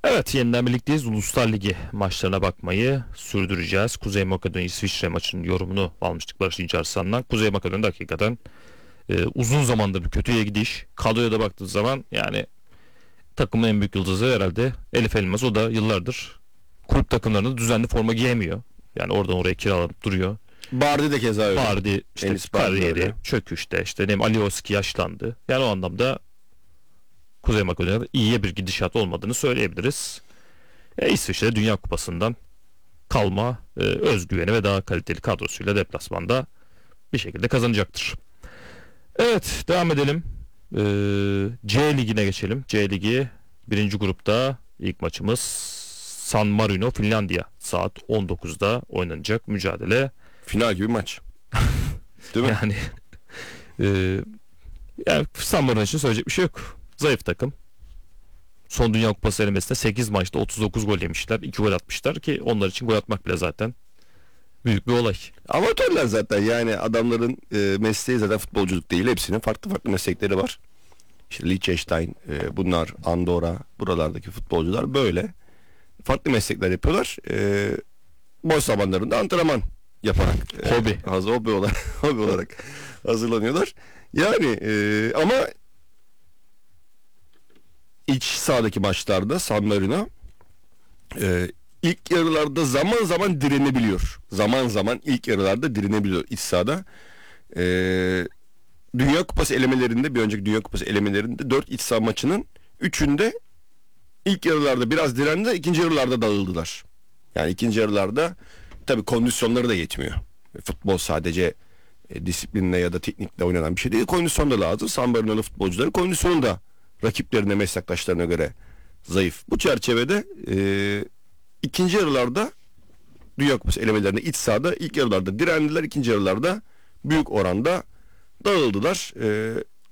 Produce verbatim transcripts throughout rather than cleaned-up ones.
Evet, yeniden birlikteyiz. Uluslar Ligi maçlarına bakmayı sürdüreceğiz. Kuzey Makedonya İsviçre maçının yorumunu almıştık Barış İnce Arslan'dan. Kuzey Makedonya hakikaten e, uzun zamandır bir kötüye gidiş. Kadroya da baktığınız zaman yani takımın en büyük yıldızı herhalde Elif Elmas. O da yıllardır kulüp takımlarında düzenli forma giyemiyor. Yani oradan oraya kiralanıp duruyor. Bardi de keza öyle. Bardi işte Enis Bardi kariyeri öyle. çöküşte, işte ne bileyim, Alioski yaşlandı. Yani o anlamda Kuzey Makedonya'da iyiye bir gidişat olmadığını söyleyebiliriz. E, İsviçre Dünya Kupası'ndan kalma e, özgüveni ve daha kaliteli kadrosuyla deplasmanda bir şekilde kazanacaktır. Evet, devam edelim. E, C Ligi'ne geçelim. C Ligi birinci grupta ilk maçımız San Marino Finlandiya, saat on dokuzda oynanacak mücadele. Final gibi maç. Değil mi? Yani e, yani San Marino için söyleyecek bir şey yok. Zayıf takım. Son Dünya Kupası elemesinde sekiz maçta otuz dokuz gol yemişler. iki gol atmışlar ki onlar için gol atmak bile zaten büyük bir olay. Amatörler zaten, yani adamların e, mesleği zaten futbolculuk değil. Hepsinin farklı farklı meslekleri var. İşte Liechtenstein, e, bunlar Andorra, buralardaki futbolcular böyle. Farklı meslekler yapıyorlar. E, boş zamanlarında antrenman yaparak. E, Hobi. Hazır hobi olarak, hobi olarak hazırlanıyorlar. Yani e, ama iç sahadaki maçlarda San Marino e, ilk yarılarda zaman zaman direnebiliyor. Zaman zaman ilk yarılarda direnebiliyor iç sahada. E, Dünya Kupası elemelerinde, bir önceki Dünya Kupası elemelerinde dört iç saha maçının üçünde ilk yarılarda biraz direndi, ikinci yarılarda dağıldılar. Yani ikinci yarılarda tabii kondisyonları da yetmiyor. Futbol sadece e, disiplinle ya da teknikle oynanan bir şey değil. Kondisyon da lazım. San Marino'lu futbolcuların kondisyonu da rakiplerine, meslektaşlarına göre zayıf. Bu çerçevede e, ikinci yarılarda Dünya Kupası elemelerinde iç sahada ilk yarılarda direndiler, ikinci yarılarda büyük oranda dağıldılar. E,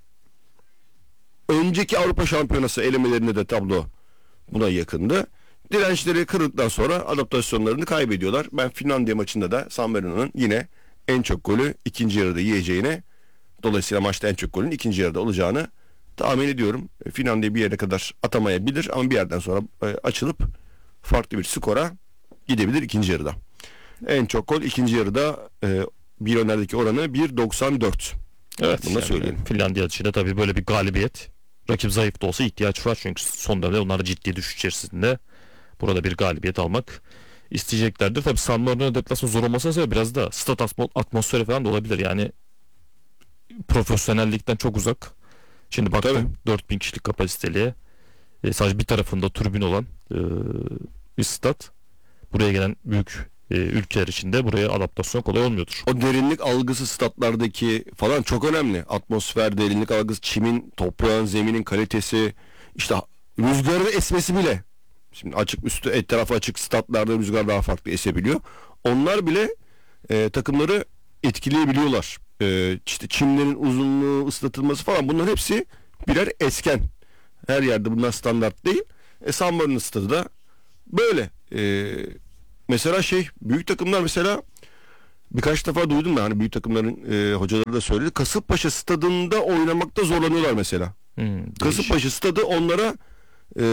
önceki Avrupa Şampiyonası elemelerinde de tablo buna yakındı. Dirençleri kırıldıktan sonra adaptasyonlarını kaybediyorlar. Ben Finlandiya maçında da San Marino'nun yine en çok golü ikinci yarıda yiyeceğine, dolayısıyla maçta en çok golün ikinci yarıda olacağını tahmin ediyorum. Finlandiya bir yere kadar atamayabilir ama bir yerden sonra e, açılıp farklı bir skora gidebilir ikinci yarıda. En çok gol ikinci yarıda e, bir önerdeki oranı bir virgül doksan dört. Evet, bunu yani söyleyelim. Finlandiya için de tabii böyle bir galibiyet, rakip zayıf da olsa ihtiyaç var çünkü son dönemde onlar da ciddi düşüş içerisinde. Burada bir galibiyet almak isteyeceklerdir. Tabii San Marino deplasman zor olmasına sebep biraz da stat atmosferi falan da olabilir. Yani profesyonellikten çok uzak. Şimdi baktım Tabii. dört bin kişilik kapasiteli, e, sadece bir tarafında tribün olan e, bir stat. Buraya gelen büyük e, ülkeler için de buraya adaptasyon kolay olmuyordur. O derinlik algısı statlardaki falan çok önemli. Atmosfer, derinlik algısı, çimin, toprağın, zeminin kalitesi, işte rüzgarın esmesi bile. Şimdi açık üstü, et tarafı açık statlarda rüzgar daha farklı esebiliyor. Onlar bile e, takımları etkileyebiliyorlar. E, işte çimlerin uzunluğu, ıslatılması falan, bunlar hepsi birer esken. Her yerde bunlar standart değil. E, San Marino stadı da böyle. E, mesela şey, büyük takımlar mesela birkaç defa duydum ben, hani büyük takımların e, hocaları da söyledi. Kasımpaşa stadında oynamakta zorlanıyorlar mesela. Hmm, Kasımpaşa stadı onlara e,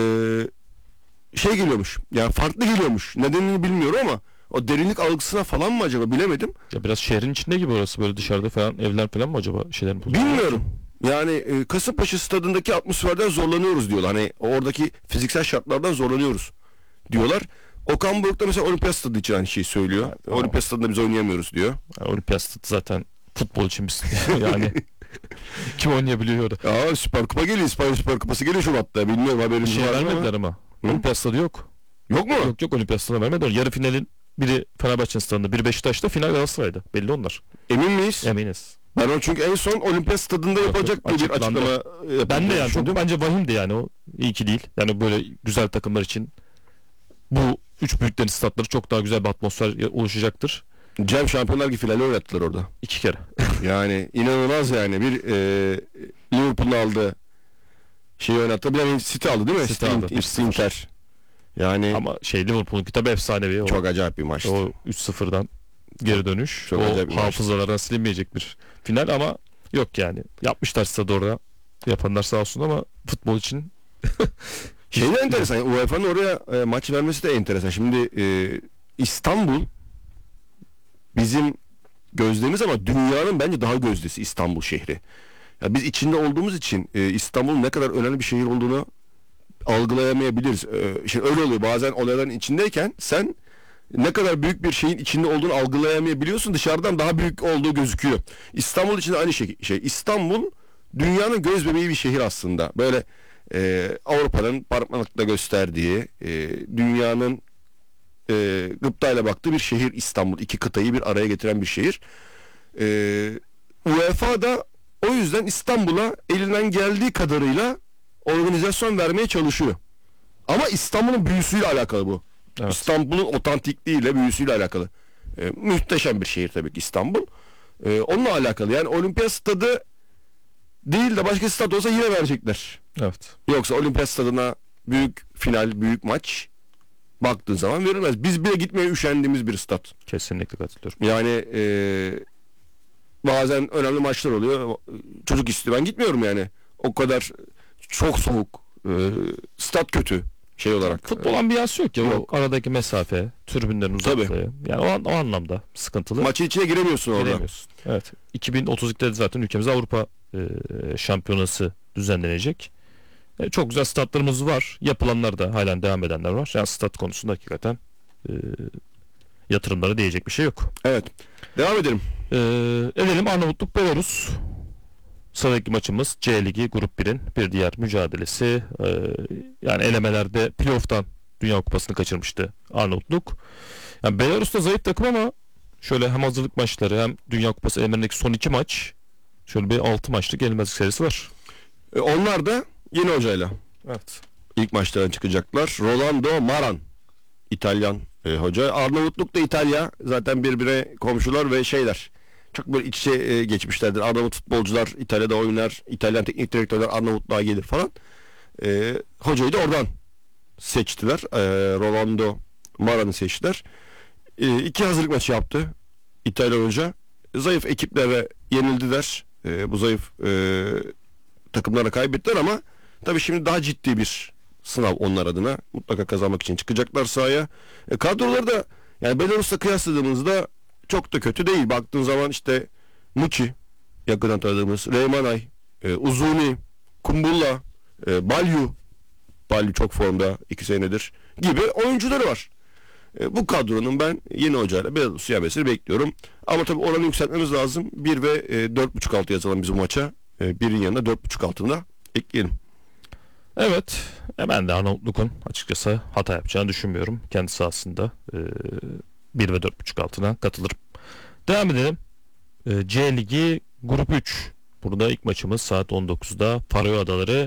şey geliyormuş. Yani farklı geliyormuş. Nedenini bilmiyorum ama o derinlik algısına falan mı acaba, bilemedim. ya biraz şehrin içinde gibi orası, böyle dışarıda falan evler falan mı acaba şeylerin bozuldu? Bilmiyorum. Yani e, Kasımpaşa stadındaki atmosferden zorlanıyoruz diyorlar. Hani oradaki fiziksel şartlardan zorlanıyoruz diyorlar. Okan Buruk da mesela Olimpiyat Stadı için aynı şeyi söylüyor. Evet, tamam. Olimpiyat Stadı'nda biz oynayamıyoruz diyor. Yani Olimpiyat stadı zaten futbol için bir stadı. Yani kim oynayabiliyor orada? Ya Süper Kupa geliyor. İspanya Süper Kupası geliyor Şubat'ta. Bilmiyorum, Bir haberiniz şey var mı? vermediler ama. Hı? Olimpiyat stadı yok. Yok mu? Yok yok, Olimpiyat stadına vermediler. Yarı finalin biri Fenerbahçe'nin stadında, biri Beşiktaş'ta, final Galatasaray'da. Belli onlar. Emin miyiz? Eminiz. Ben o çünkü en son Olimpiyat Stadında Yok, yapılacak yok, diye bir açıklandı. açıklama yapıldı. Ben de yani çok bence vahimdi yani o. İyi ki değil. Yani böyle güzel takımlar için bu üç büyüklerin statları çok daha güzel bir atmosfer oluşacaktır. Cem Şampiyonlar Ligi finali oynattılar orada. İki kere. Yani inanılmaz yani. Bir e, Liverpool'un aldı şeyi oynattı. Bir de City aldı değil mi? City aldı. City, City Inter. Yani Ama şey, Liverpool'un kitabı efsanevi. O, çok acayip bir maçtı. o üç sıfırdan geri dönüş. Çok acayip bir o maçtı. hafızalardan silinmeyecek bir final ama yok yani. Yapmışlar stadı orada. Yapanlar sağ olsun ama futbol için Şey de enteresan. U E F A'nın oraya e, maç vermesi de enteresan. Şimdi e, İstanbul bizim gözdemiz ama dünyanın bence daha gözdesi İstanbul şehri. Ya biz içinde olduğumuz için e, İstanbul'un ne kadar önemli bir şehir olduğunu algılayamayabiliriz. E, şimdi öyle oluyor. Bazen olayların içindeyken sen ne kadar büyük bir şeyin içinde olduğunu algılayamayabiliyorsun. Dışarıdan daha büyük olduğu gözüküyor. İstanbul için de aynı şey. şey. İstanbul dünyanın göz bebeği bir şehir aslında. Böyle e, Avrupa'nın parmaklıkla gösterdiği, e, dünyanın e, gıptayla baktığı bir şehir İstanbul. İki kıtayı bir araya getiren bir şehir. E, UEFA da o yüzden İstanbul'a elinden geldiği kadarıyla organizasyon vermeye çalışıyor. Ama İstanbul'un büyüsüyle alakalı bu. Evet. İstanbul'un otantikliğiyle, büyüsüyle alakalı. E, muhteşem bir şehir tabii ki İstanbul. E, onunla alakalı. Yani olimpiyat stadı değil de başka stat olsa yine verecekler. Evet. Yoksa olimpiyat stadına büyük final, büyük maç baktığın zaman verilmez. Biz bile gitmeye üşendiğimiz bir stat. Kesinlikle katılıyorum. Yani e, bazen önemli maçlar oluyor. Çocuk istiyor. Ben gitmiyorum yani. O kadar çok soğuk. E, stat kötü şey olarak. Futbol ambiyansı yok ya. Yok. O aradaki mesafe, tribünlerin uzaklığı. Yani o, an- o anlamda sıkıntılı. Maçın içine giremiyorsun orada. Giremiyorsun. Evet. iki bin otuz ikide zaten ülkemizde Avrupa e, şampiyonası düzenlenecek. E, çok güzel statlarımız var. Yapılanlar da halen devam edenler var. Yani stat konusunda hakikaten e, yatırımlara değecek bir şey yok. Evet. Devam edelim. E, edelim Arnavutluk Belarus. Sıradaki maçımız C Ligi Grup birin bir diğer mücadelesi. E, yani elemelerde playoff'tan Dünya Kupası'nı kaçırmıştı Arnavutluk. Yani Belarus da zayıf takım ama şöyle hem hazırlık maçları hem Dünya Kupası elemelerindeki son iki maç şöyle bir altı maçlık yenilmezlik serisi var. E, onlar da yeni hocayla Evet. ilk maçlardan çıkacaklar. Rolando Maran İtalyan e, hoca. Arnavutluk da İtalya. Zaten birbirine komşular ve şeyler. Çok böyle iç içe e, geçmişlerdir. Arnavut futbolcular İtalya'da oynar. İtalyan teknik direktörler Arnavutluğa gelir falan. E, hocayı da oradan seçtiler. E, Rolando Maran'ı seçtiler. E, iki hazırlık maçı yaptı İtalyan hoca. Zayıf ekiplere yenildiler. E, bu zayıf e, takımlara kaybettiler ama tabii şimdi daha ciddi bir sınav onlar adına. Mutlaka kazanmak için çıkacaklar sahaya. E, kadroları da yani Belarus'la kıyasladığımızda çok da kötü değil. Baktığın zaman işte Muçi yakından tanıdığımız, Reymanay, e, Uzuni, Kumbulla, e, Balyu Balyu çok formda iki senedir gibi oyuncuları var. E, bu kadronun ben yeni hocayla Belarus'u yenmesini bekliyorum. Ama tabii oranı yükseltmemiz lazım. bir ve e, dört buçuk altı yazalım biz bu maça. E, birin yanına dört buçuk altında ekleyelim. Evet. E ben de Arnavutluk'un açıkçası hata yapacağını düşünmüyorum. Kendi sahasında e, bir ve dört buçuk altına katılırım. Devam edelim. E, C Ligi Grup üç. Burada ilk maçımız saat on dokuzda. Faroe Adaları.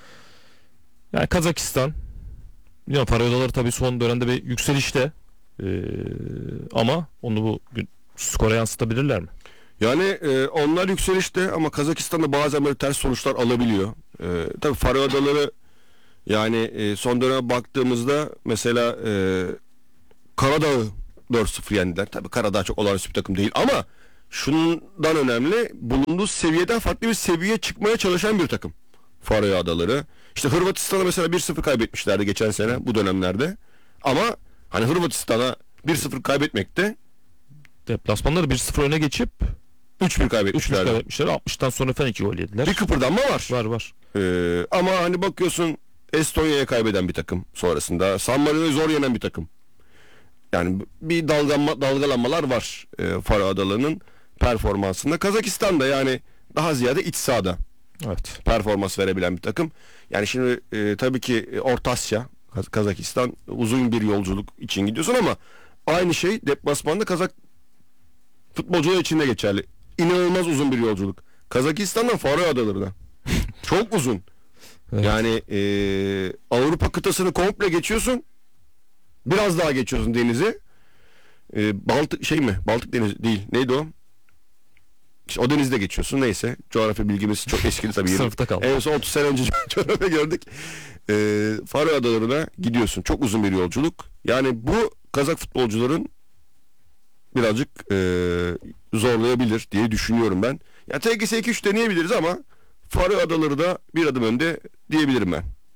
Yani Kazakistan. Ya Faroe Adaları tabii son dönemde bir yükselişte. E, ama onu bu gün skora yansıtabilirler mi? Yani e, onlar yükselişte ama Kazakistan'da bazen böyle ters sonuçlar alabiliyor. E, tabii Faroe Adaları yani e, son döneme baktığımızda mesela e, Karadağ'ı dört sıfır yendiler. Tabii Karadağ çok olağanüstü bir takım değil ama şundan önemli bulunduğu seviyeden farklı bir seviyeye çıkmaya çalışan bir takım. Faroe Adaları. İşte Hırvatistan'a mesela bir sıfır kaybetmişlerdi geçen sene bu dönemlerde. Ama hani Hırvatistan'a bir sıfır kaybetmekte Deplasmanları bir sıfır öne geçip üç bir üç bir kaybetmişlerdi. kaybetmişler. altmıştan sonra falan iki gol yediler. Bir kıpırdanma var. Var var. Ee, ama hani bakıyorsun Estonya'ya kaybeden bir takım sonrasında. San Marino'yu zor yenen bir takım. Yani bir dalgalanma, dalgalanmalar var e, Faroe Adaları'nın performansında. Kazakistan'da yani daha ziyade iç sahada Evet. performans verebilen bir takım. Yani şimdi e, tabii ki e, Orta Asya, Kaz- Kazakistan uzun bir yolculuk için gidiyorsun ama aynı şey deplasmanda Kazak futbolcular için de geçerli. İnanılmaz uzun bir yolculuk. Kazakistan'dan Faroe Adaları'na. Çok uzun. Evet. Yani e, Avrupa kıtasını komple geçiyorsun. Biraz daha geçiyorsun denizi. E, Baltık şey mi? Baltık denizi değil. Neydi o? İşte o denizde geçiyorsun. Neyse. Coğrafya bilgimiz çok eskidi tabii. Sınıfta kaldı. En son otuz sene önce coğrafya gördük. E, Faroe Adaları'na gidiyorsun. Çok uzun bir yolculuk. Yani bu Kazak futbolcuların birazcık e, zorlayabilir diye düşünüyorum ben. Ya T G S iki üç deneyebiliriz ama Faroe Adaları da bir adım önde diyebilirim ben.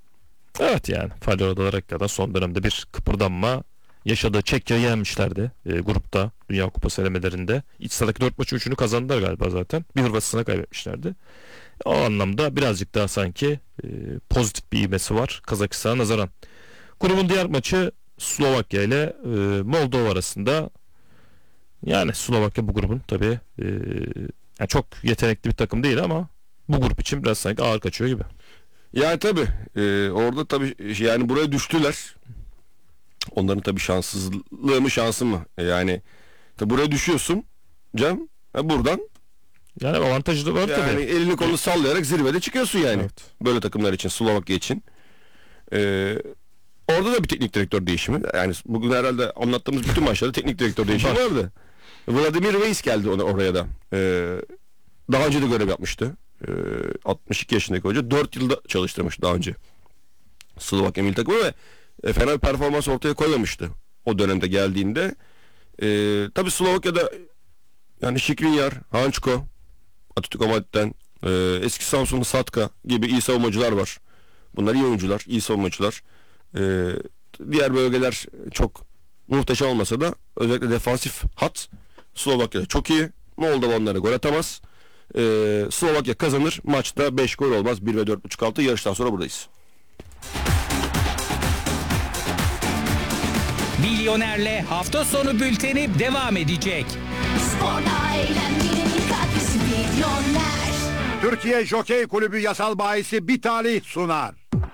Evet yani Florida olarak da son dönemde bir kıpırdanma yaşadığı. Çekya'yı yenmişlerdi e, grupta Dünya Kupası elemelerinde. İç sıradaki dört maçı üçünü kazandılar galiba zaten. Bir Hırvatistan'a kaybetmişlerdi. O anlamda birazcık daha sanki e, pozitif bir ivmesi var Kazakistan'a nazaran. Grubun diğer maçı Slovakya ile e, Moldova arasında. Yani Slovakya bu grubun tabii e, yani çok yetenekli bir takım değil ama bu grup için biraz sanki ağır kaçıyor gibi. Yani tabii e, orada tabii yani buraya düştüler. Onların tabii şanssızlığı mı şansı mı? E, yani tabii buraya düşüyorsun Cem. E, buradan Yani avantajı da var yani tabii. elini kolunu sallayarak zirvede çıkıyorsun yani. Evet. Böyle takımlar için, Slovakya için. E, orada da bir teknik direktör değişimi. Yani bugün herhalde anlattığımız bütün maçlarda teknik direktör değişimi vardı. Vladimir Weiss geldi ona, oraya da. E, daha önce de görev yapmıştı. E, altmış iki yaşındaki hoca. dört yılda çalıştırmış daha önce Slovakya milli takımı ve e, fena bir performans ortaya koymamıştı o dönemde geldiğinde. E, tabii Slovakya'da yani Skriniar, Hançko, Atatürk Madrid'den, e, eski Samsunlu Satka gibi iyi savunmacılar var. Bunlar iyi oyuncular, iyi savunmacılar. E, diğer bölgeler çok muhteşem olmasa da özellikle defansif hat Slovakya'da çok iyi. Moldova onlara gol atamaz. E, Slovakya kazanır. Maçta beş gol olmaz. bir ve dört buçuk altı. Yarıştan sonra buradayız. Milyoner'le hafta sonu bülteni devam edecek. Sporla eğlenmenin katkısı Milyoner. Türkiye Jokey Kulübü yasal bahisi Bitali sunar.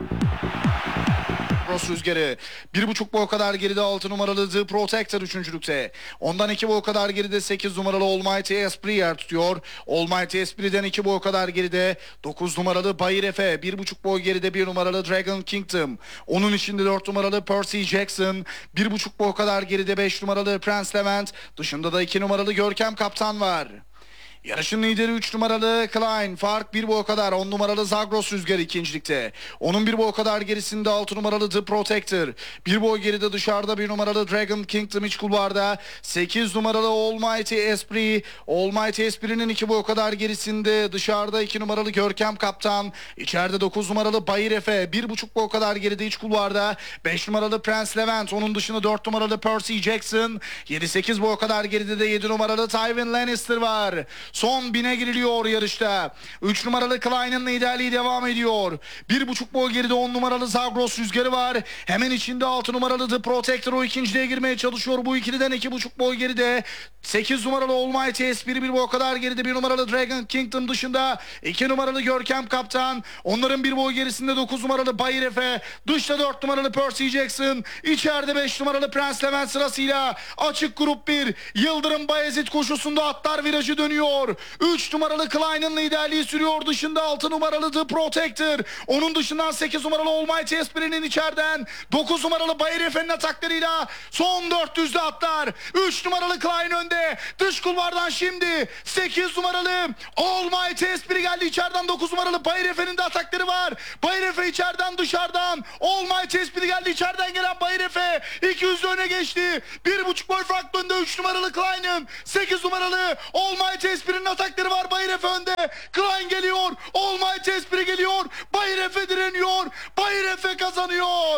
Ross rüzgarı bir buçuk boy kadar geride altı numaralı The Protector üçüncülükte. Ondan iki boy kadar geride sekiz numaralı Almighty Esprit yer tutuyor. Almighty Esprit'den iki boy kadar geride dokuz numaralı Bayır Efe. bir buçuk boy geride bir numaralı Dragon Kingdom. Onun içinde dört numaralı Percy Jackson. bir buçuk boy kadar geride beş numaralı Prince Levent. Dışında da iki numaralı Görkem Kaptan var. Yarışın lideri üç numaralı Klein. Fark bir boy kadar. on numaralı Zagros Rüzgar ikincilikte. Onun bir boy kadar gerisinde altı numaralı The Protector. Bir boy geride dışarıda bir numaralı Dragon Kingdom iç kulvarda. sekiz numaralı Almighty Esprit. Almighty Esprit'in iki boy kadar gerisinde dışarıda iki numaralı Görkem Kaptan. İçeride dokuz numaralı Bayır Efe. bir buçuk boy kadar geride iç kulvarda. beş numaralı Prince Levent. Onun dışında dört numaralı Percy Jackson. yedi sekiz boy kadar geride de yedi numaralı Tywin Lannister var. Son bine giriliyor yarışta. üç numaralı Klein'in liderliği devam ediyor. bir buçuk boy geride on numaralı Zagros Rüzgarı var. Hemen içinde altı numaralı The Protector o ikinciliğe girmeye çalışıyor. Bu ikiliden iki buçuk boy geride. sekiz numaralı Almighty Esprit bir boy kadar geride. bir numaralı Dragon Kingdom dışında. iki numaralı Görkem Kaptan. Onların bir boy gerisinde dokuz numaralı Bayır Efe. Dışta dört numaralı Percy Jackson. İçeride beş numaralı Prince Levent sırasıyla. Açık grup bir. Yıldırım Bayezid koşusunda atlar virajı dönüyor. üç numaralı Klein'in liderliği sürüyor. Dışında altı numaralı The Protector. Onun dışından sekiz numaralı Almighty Esprit'in içeriden. dokuz numaralı Bayır Efe'nin ataklarıyla son dört yüzde atlar. üç numaralı Klein önde. Dış kulvardan şimdi sekiz numaralı Almighty Esprit geldi içeriden. dokuz numaralı Bayır Efe'nin de atakları var. Bayır Efe içeriden dışarıdan. Almighty Esprit geldi içeriden gelen Bayır Efe. iki yüzde öne geçti. bir buçuk boy fark önde üç numaralı Klein'in. sekiz numaralı Almighty Esprit'in atakları var. Bayır Efe önde. Klein geliyor. Almighty Esprit geliyor. Bayır Efe direniyor. Bayır Efe kazanıyor.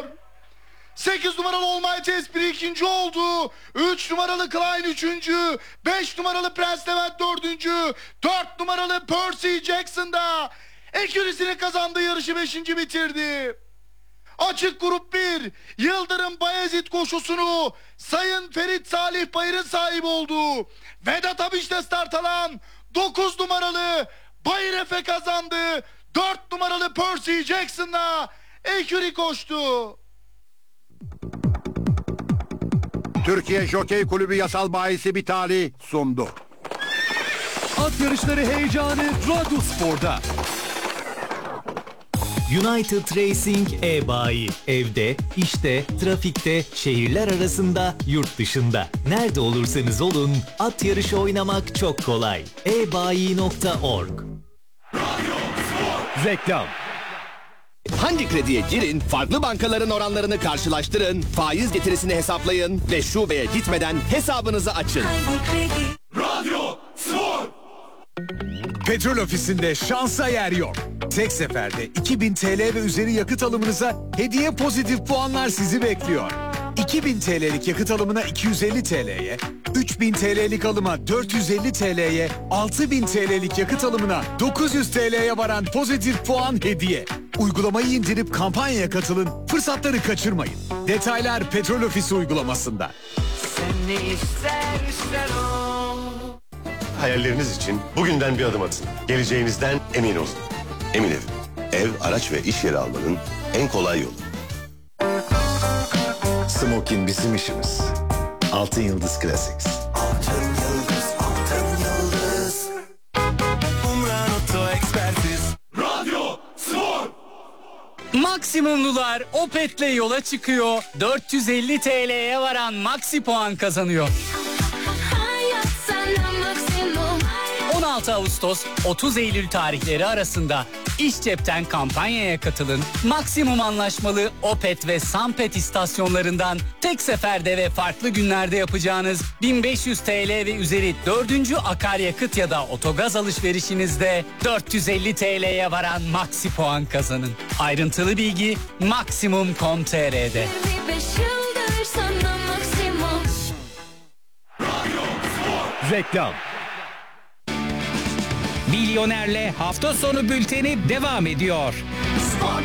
sekiz numaralı Almighty Esprit ikinci oldu. üç numaralı Klein üçüncü. beş numaralı Prince Levent dördüncü. dört numaralı Percy Jackson da ekürisini kazandığı yarışı beşinci bitirdi. Açık grup bir Yıldırım Bayezid koşusunu Sayın Ferit Salih Bayır'ın sahibi olduğu Vedat Abiş'te start alan dokuz numaralı Bayır Efe kazandı. dört numaralı Percy Jackson'la eküri koştu. Türkiye Jokey Kulübü yasal bahisi Bitali sundu. At yarışları heyecanı Radyospor'da. United Racing e-bayi. Evde, işte, trafikte, şehirler arasında, yurt dışında. Nerede olursanız olun, at yarışı oynamak çok kolay. e bayi nokta org. Reklam. Hangi krediye girin, farklı bankaların oranlarını karşılaştırın, faiz getirisini hesaplayın ve şubeye gitmeden hesabınızı açın. Petrol ofisinde şansa yer yok. Tek seferde iki bin T L ve üzeri yakıt alımınıza hediye pozitif puanlar sizi bekliyor. iki bin T L'lik yakıt alımına iki yüz elli T L'ye, üç bin T L'lik alıma dört yüz elli T L'ye, altı bin T L'lik yakıt alımına dokuz yüz T L'ye varan pozitif puan hediye. Uygulamayı indirip kampanyaya katılın, fırsatları kaçırmayın. Detaylar Petrol Ofisi uygulamasında. Hayalleriniz için bugünden bir adım atın. Geleceğinizden emin olun. Emin Ev. Ev, araç ve iş yeri almanın en kolay yolu. Smokin bizim işimiz. Altın Yıldız Classics. Altın Yıldız, Altın Yıldız. Umran Oto Ekspertiz. Radyo Spor. Maksimumlular Opet'le yola çıkıyor. dört yüz elli T L'ye varan Maxi puan kazanıyor. Hayat senden maksimum. on altı Ağustos otuz Eylül tarihleri arasında İş Cep'ten kampanyaya katılın. Maksimum anlaşmalı Opet ve Sampet istasyonlarından tek seferde ve farklı günlerde yapacağınız bin beş yüz T L ve üzeri dördüncü akaryakıt ya da otogaz alışverişinizde dört yüz elli T L'ye varan Maxi puan kazanın. Ayrıntılı bilgi maksimum nokta com nokta t r'de. Bir beş yıldır senden maksimum. Reklam. Milyoner'le hafta sonu bülteni devam ediyor. Spor